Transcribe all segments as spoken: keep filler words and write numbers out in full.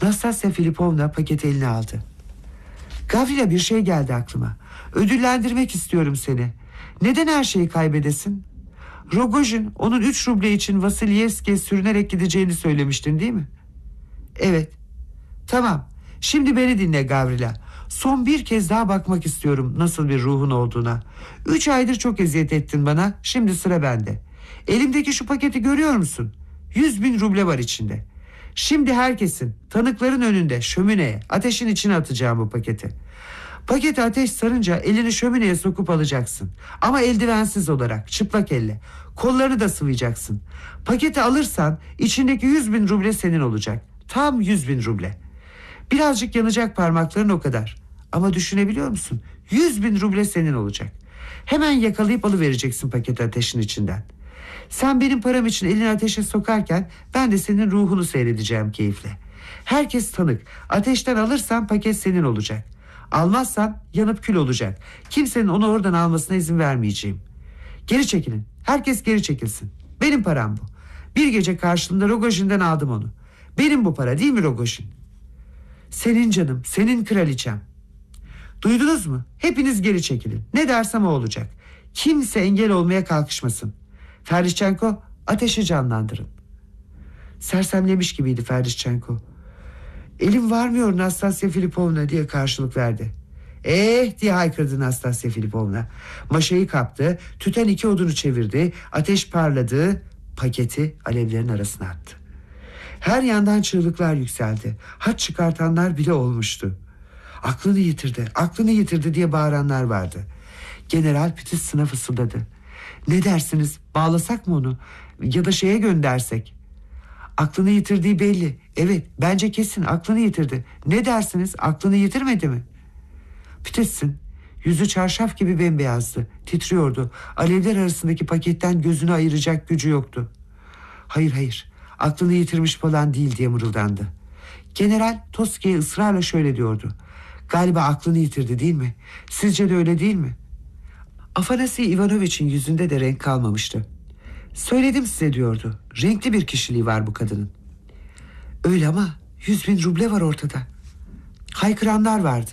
Nastasya Filipovna paketi eline aldı. Gavrila, bir şey geldi aklıma. Ödüllendirmek istiyorum seni. Neden her şeyi kaybedesin? Rogojin onun üç ruble için Vasilyevski'ye sürünerek gideceğini söylemiştin değil mi? Evet. Tamam. Şimdi beni dinle Gavrila. Son bir kez daha bakmak istiyorum nasıl bir ruhun olduğuna. Üç aydır çok eziyet ettin bana. Şimdi sıra bende. Elimdeki şu paketi görüyor musun? Yüz bin ruble var içinde. Şimdi herkesin, tanıkların önünde şömineye, ateşin içine atacağım bu paketi. Paketi ateş sarınca elini şömineye sokup alacaksın. Ama eldivensiz olarak, çıplak elle. Kollarını da sıvayacaksın. Paketi alırsan içindeki yüz bin ruble senin olacak. Tam yüz bin ruble. Birazcık yanacak parmakların, o kadar. Ama düşünebiliyor musun? Yüz bin ruble senin olacak. Hemen yakalayıp alıvereceksin paketi ateşin içinden. Sen benim param için elini ateşe sokarken ben de senin ruhunu seyredeceğim keyifle. Herkes tanık. Ateşten alırsan paket senin olacak. Almazsan yanıp kül olacak. Kimsenin onu oradan almasına izin vermeyeceğim. Geri çekilin. Herkes geri çekilsin. Benim param bu. Bir gece karşılığında Rogojin'den aldım onu. Benim bu para, değil mi Rogojin? Senin canım, senin kraliçem. Duydunuz mu? Hepiniz geri çekilin. Ne dersem o olacak. Kimse engel olmaya kalkışmasın. Ferdiçenko, ateşi canlandırın. Sersemlemiş gibiydi Ferdiçenko. Elim varmıyor Nastasya Filipovna diye karşılık verdi. Eh diye haykırdı Nastasya Filipovna. Maşayı kaptı, tüten iki odunu çevirdi, ateş parladı, paketi alevlerin arasına attı. Her yandan çığlıklar yükseldi. Haç çıkartanlar bile olmuştu. Aklını yitirdi, aklını yitirdi diye bağıranlar vardı. General Pititsina fısıldadı. Ne dersiniz, bağlasak mı onu ya da şeye göndersek? Aklını yitirdiği belli. Evet, bence kesin aklını yitirdi. Ne dersiniz, aklını yitirmedi mi? Pititsin, yüzü çarşaf gibi bembeyazdı, titriyordu. Alevler arasındaki paketten gözünü ayıracak gücü yoktu. Hayır hayır, aklını yitirmiş falan değil diye mırıldandı. General Toski'ye ısrarla şöyle diyordu. Galiba aklını yitirdi, değil mi? Sizce de öyle değil mi? Afanasi Ivanoviç'in yüzünde de renk kalmamıştı. Söyledim size diyordu. Renkli bir kişiliği var bu kadının. Öyle ama yüz bin ruble var ortada. Haykıranlar vardı.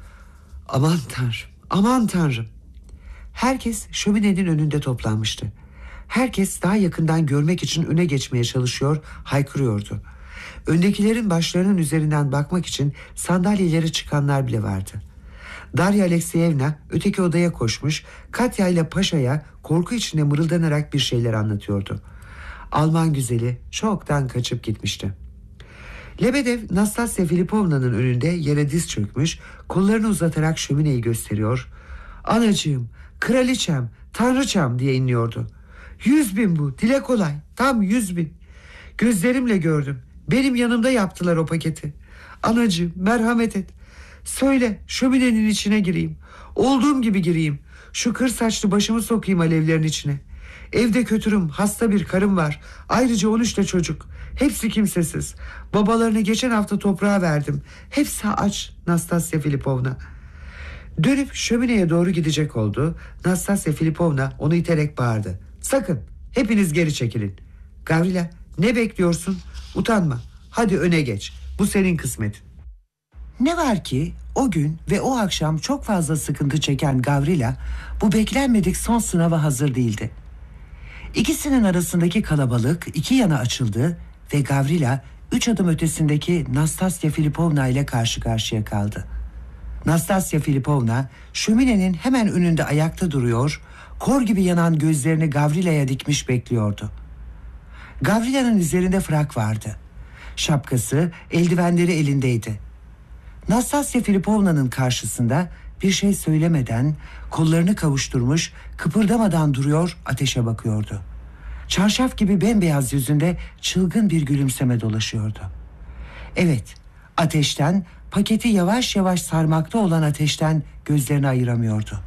Aman tanrım, aman tanrım. Herkes şöminenin önünde toplanmıştı. Herkes daha yakından görmek için öne geçmeye çalışıyor, haykırıyordu. Öndekilerin başlarının üzerinden bakmak için sandalyeleri çıkanlar bile vardı. Darya Alekseyevna öteki odaya koşmuş, Katya ile Paşa'ya korku içinde mırıldanarak bir şeyler anlatıyordu. Alman güzeli çoktan kaçıp gitmişti. Lebedev Nastasya Filipovna'nın önünde yere diz çökmüş, kollarını uzatarak şömineyi gösteriyor. Anacığım, kraliçem, tanrıçam diye inliyordu. Yüz bin bu, dile kolay, tam yüz bin. Gözlerimle gördüm, benim yanımda yaptılar o paketi. Anacığım, merhamet et. Söyle, şöminenin içine gireyim. Olduğum gibi gireyim. Şu kır saçlı başımı sokayım alevlerin içine. Evde kötürüm, hasta bir karım var. Ayrıca on üç de çocuk. Hepsi kimsesiz. Babalarını geçen hafta toprağa verdim. Hepsi aç Nastasya Filipovna. Dönüp şömineye doğru gidecek oldu. Nastasya Filipovna onu iterek bağırdı. Sakın, hepiniz geri çekilin. Gavrila, ne bekliyorsun? Utanma. Hadi öne geç. Bu senin kısmetin. Ne var ki o gün ve o akşam çok fazla sıkıntı çeken Gavrila bu beklenmedik son sınava hazır değildi. İkisinin arasındaki kalabalık iki yana açıldı ve Gavrila üç adım ötesindeki Nastasya Filipovna ile karşı karşıya kaldı. Nastasya Filipovna şöminenin hemen önünde ayakta duruyor, kor gibi yanan gözlerini Gavrila'ya dikmiş bekliyordu. Gavrila'nın üzerinde frak vardı. Şapkası, eldivenleri elindeydi. Nastasya Filipovna'nın karşısında bir şey söylemeden, kollarını kavuşturmuş, kıpırdamadan duruyor, ateşe bakıyordu. Çarşaf gibi bembeyaz yüzünde çılgın bir gülümseme dolaşıyordu. Evet, ateşten, paketi yavaş yavaş sarmakta olan ateşten gözlerini ayıramıyordu.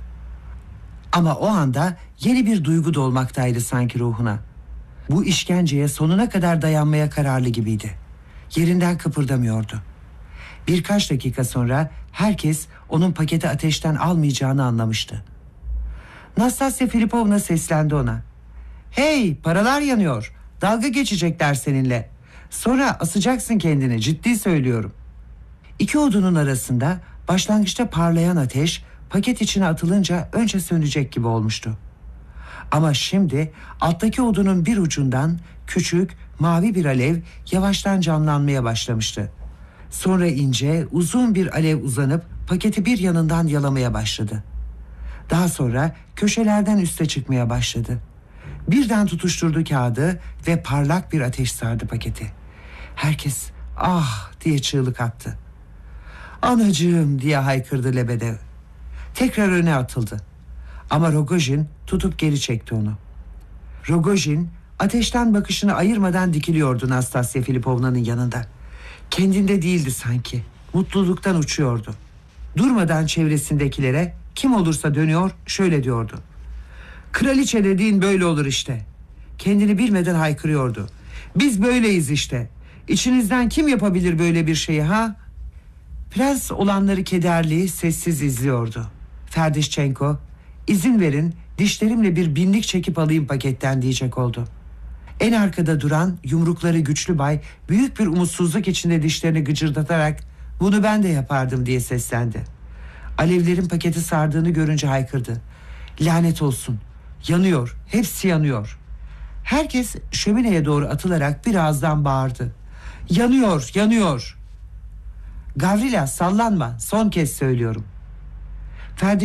Ama o anda yeni bir duygu dolmaktaydı sanki ruhuna. Bu işkenceye sonuna kadar dayanmaya kararlı gibiydi. Yerinden kıpırdamıyordu. Birkaç dakika sonra herkes onun paketi ateşten almayacağını anlamıştı. Nastasya Filipovna seslendi ona. Hey, paralar yanıyor. Dalga geçecekler seninle. Sonra asacaksın kendini, ciddi söylüyorum. İki odunun arasında başlangıçta parlayan ateş paket içine atılınca önce sönecek gibi olmuştu. Ama şimdi alttaki odunun bir ucundan küçük mavi bir alev yavaştan canlanmaya başlamıştı. Sonra ince uzun bir alev uzanıp paketi bir yanından yalamaya başladı. Daha sonra köşelerden üste çıkmaya başladı. Birden tutuşturdu kağıdı ve parlak bir ateş sardı paketi. Herkes ah diye çığlık attı. Anacığım diye haykırdı Lebedev. Tekrar öne atıldı. Ama Rogojin tutup geri çekti onu. Rogojin ateşten bakışını ayırmadan dikiliyordu Nastasya Filipovna'nın yanında. Kendinde değildi sanki. Mutluluktan uçuyordu. Durmadan çevresindekilere kim olursa dönüyor şöyle diyordu. Kraliçe dediğin böyle olur işte. Kendini bilmeden haykırıyordu. Biz böyleyiz işte. İçinizden kim yapabilir böyle bir şeyi ha? Prens olanları kederli, sessiz izliyordu. Ferdişçenko, izin verin dişlerimle bir binlik çekip alayım paketten diyecek oldu. En arkada duran yumrukları güçlü bay büyük bir umutsuzluk içinde dişlerini gıcırdatarak bunu ben de yapardım diye seslendi. Alevlerin paketi sardığını görünce haykırdı. Lanet olsun, yanıyor, hepsi yanıyor. Herkes şömineye doğru atılarak birazdan bağırdı. Yanıyor, yanıyor. Gavrila sallanma, son kez söylüyorum. Ferdi